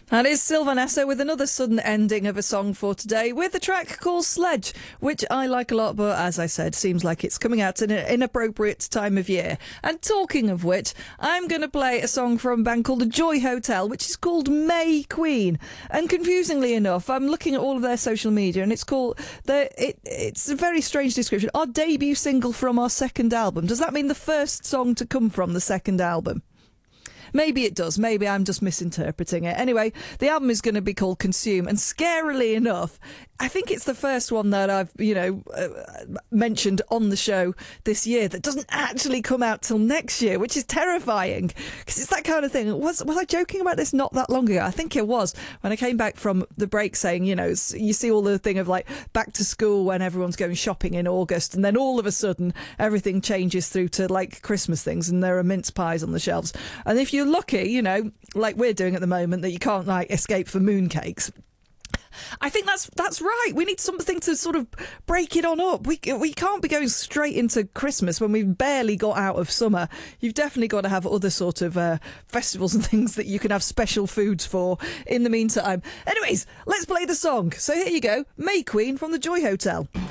That is Sylvan Esso with another sudden ending of a song for today with a track called Sledge, which I like a lot, but as I said, seems like it's coming out in an inappropriate time of year. And talking of which, I'm going to play a song from a band called The Joy Hotel, which is called May Queen. And confusingly enough, I'm looking at all of their social media and it's called, it's a very strange description, our debut single from our second album. Does that mean the first song to come from the second album? Maybe it does. Maybe I'm just misinterpreting it. Anyway, the album is going to be called Consume, and scarily enough, I think it's the first one that I've, mentioned on the show this year that doesn't actually come out till next year, which is terrifying because it's that kind of thing. Was I joking about this not that long ago? I think it was when I came back from the break saying, you see all the thing of like back to school when everyone's going shopping in August, and then all of a sudden everything changes through to like Christmas things and there are mince pies on the shelves. And if you're lucky, like we're doing at the moment, that you can't like escape for mooncakes, I think that's right. We need something to sort of break it on up. We can't be going straight into Christmas when we've barely got out of summer. You've definitely got to have other sort of festivals and things that you can have special foods for in the meantime. Anyways, let's play the song. So here you go, May Queen from The Joy Hotel.